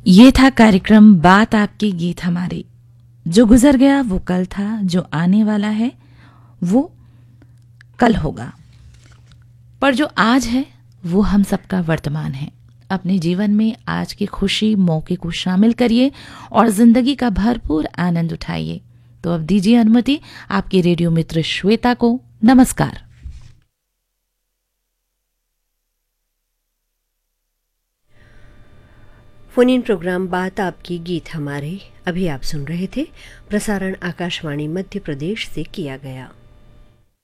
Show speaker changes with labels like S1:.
S1: ये था कार्यक्रम बात आपकी गीत हमारी। जो गुजर गया वो कल था, जो आने वाला है वो कल होगा, पर जो आज है वो हम सबका वर्तमान है। अपने जीवन में आज की खुशी मौके को शामिल करिए और जिंदगी का भरपूर आनंद उठाइए। तो अब दीजिए अनुमति आपकी रेडियो मित्र श्वेता को। नमस्कार।
S2: फोन इन प्रोग्राम बात आपकी गीत हमारे अभी आप सुन रहे थे। प्रसारण आकाशवाणी मध्य प्रदेश से किया गया।